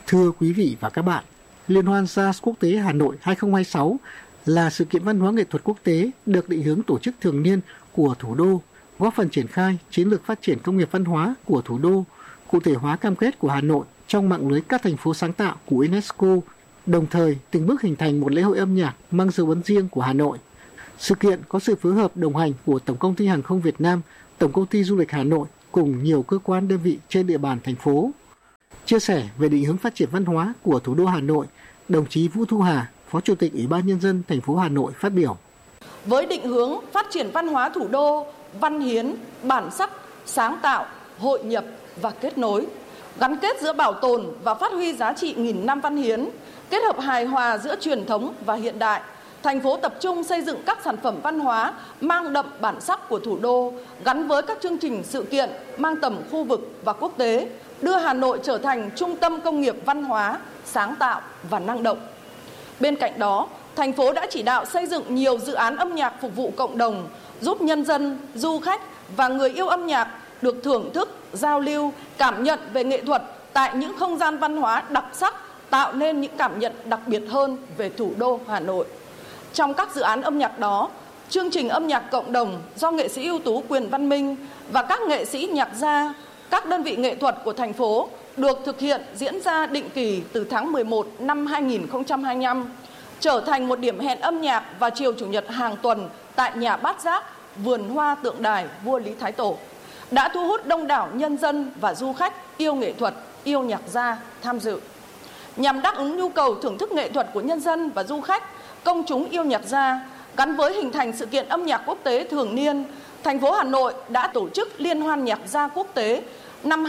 Thưa quý vị và các bạn, Liên hoan Jazz Quốc tế Hà Nội 2026 là sự kiện văn hóa nghệ thuật quốc tế được định hướng tổ chức thường niên của thủ đô, góp phần triển khai chiến lược phát triển công nghiệp văn hóa của thủ đô, cụ thể hóa cam kết của Hà Nội trong mạng lưới các thành phố sáng tạo của UNESCO, đồng thời từng bước hình thành một lễ hội âm nhạc mang dấu ấn riêng của Hà Nội. Sự kiện có sự phối hợp đồng hành của Tổng công ty Hàng không Việt Nam, Tổng công ty Du lịch Hà Nội cùng nhiều cơ quan đơn vị trên địa bàn thành phố. Chia sẻ về định hướng phát triển văn hóa của thủ đô Hà Nội, đồng chí Vũ Thu Hà, Phó Chủ tịch Ủy ban Nhân dân thành phố Hà Nội phát biểu. Với định hướng phát triển văn hóa thủ đô, văn hiến, bản sắc, sáng tạo, hội nhập và kết nối, gắn kết giữa bảo tồn và phát huy giá trị nghìn năm văn hiến, kết hợp hài hòa giữa truyền thống và hiện đại, thành phố tập trung xây dựng các sản phẩm văn hóa mang đậm bản sắc của thủ đô, gắn với các chương trình sự kiện mang tầm khu vực và quốc tế, đưa Hà Nội trở thành trung tâm công nghiệp văn hóa, sáng tạo và năng động. Bên cạnh đó, thành phố đã chỉ đạo xây dựng nhiều dự án âm nhạc phục vụ cộng đồng, giúp nhân dân, du khách và người yêu âm nhạc được thưởng thức, giao lưu, cảm nhận về nghệ thuật tại những không gian văn hóa đặc sắc, tạo nên những cảm nhận đặc biệt hơn về thủ đô Hà Nội. Trong các dự án âm nhạc đó, chương trình âm nhạc cộng đồng do nghệ sĩ ưu tú Quyền Văn Minh và các nghệ sĩ nhạc gia, các đơn vị nghệ thuật của thành phố được thực hiện diễn ra định kỳ từ tháng 11 năm 2025, trở thành một điểm hẹn âm nhạc vào chiều Chủ nhật hàng tuần tại nhà Bát Giác, vườn hoa tượng đài vua Lý Thái Tổ, đã thu hút đông đảo nhân dân và du khách yêu nghệ thuật, yêu nhạc gia tham dự. Nhằm đáp ứng nhu cầu thưởng thức nghệ thuật của nhân dân và du khách, công chúng yêu nhạc gia, gắn với hình thành sự kiện âm nhạc quốc tế thường niên, thành phố Hà Nội đã tổ chức Liên hoan nhạc gia quốc tế năm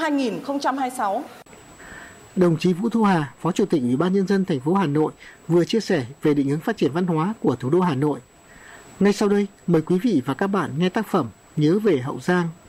2026. Đồng chí Vũ Thu Hà, Phó Chủ tịch Ủy ban Nhân dân thành phố Hà Nội vừa chia sẻ về định hướng phát triển văn hóa của thủ đô Hà Nội. Ngay sau đây, mời quý vị và các bạn nghe tác phẩm Nhớ về Hậu Giang